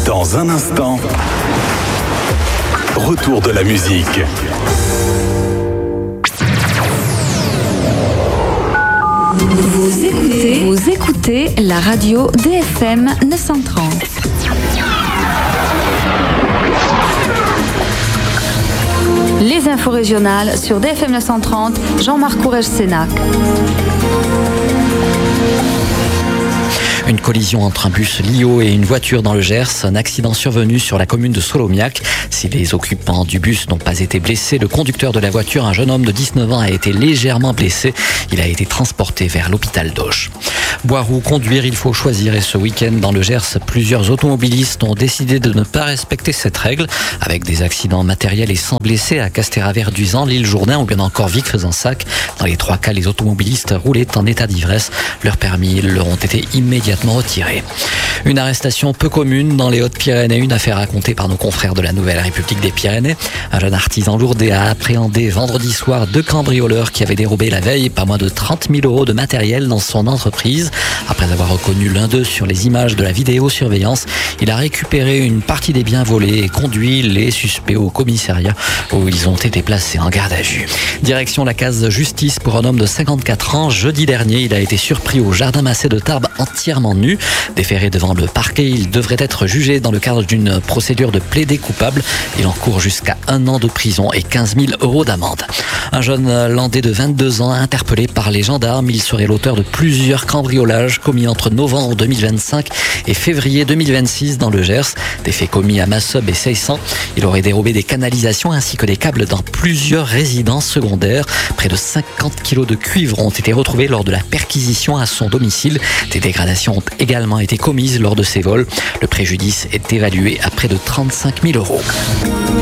Dans un instant, retour de la musique. Vous écoutez la radio DFM 930. Les infos régionales sur DFM 930, Jean-Marc Courrèges-Sénac. Une collision entre un bus Lio et une voiture dans le Gers. Un accident survenu sur la commune de Solomiac. Si les occupants du bus n'ont pas été blessés, le conducteur de la voiture, un jeune homme de 19 ans, a été légèrement blessé. Il a été transporté vers l'hôpital d'Auch. Boire ou conduire, il faut choisir. Et ce week-end, dans le Gers, plusieurs automobilistes ont décidé de ne pas respecter cette règle, avec des accidents matériels et sans blessés à Castéra-Verduzan, l'île Jourdain ou bien encore Vic-Fezensac. Dans les 3 cas, les automobilistes roulaient en état d'ivresse. Leurs permis leur ont été immédiatement retirés. Une arrestation peu commune dans les Hautes-Pyrénées, une affaire racontée par nos confrères de la Nouvelle République des Pyrénées. Un jeune artisan lourdais a appréhendé vendredi soir 2 cambrioleurs qui avaient dérobé la veille pas moins de 30 000 € de matériel dans son entreprise. Après avoir reconnu l'un d'eux sur les images de la vidéosurveillance, il a récupéré une partie des biens volés et conduit les suspects au commissariat où ils ont été placés en garde à vue. Direction la case justice pour un homme de 54 ans. Jeudi dernier, il a été surpris au jardin Massé de Tarbes entièrement nu. Déféré devant le parquet, il devrait être jugé dans le cadre d'une procédure de plaidé coupable. Il encourt jusqu'à 1 an de prison et 15 000 € d'amende. Un jeune landais de 22 ans interpellé par les gendarmes. Il serait l'auteur de plusieurs cambriolages commis entre novembre 2025 et février 2026 dans le Gers. Des faits commis à Massob et Seissan. Il aurait dérobé des canalisations ainsi que des câbles dans plusieurs résidences secondaires. Près de 50 kilos de cuivre ont été retrouvés lors de la perquisition à son domicile. Des dégradations ont également été commises lors de ces vols. Le préjudice est évalué à près de 35 000 €.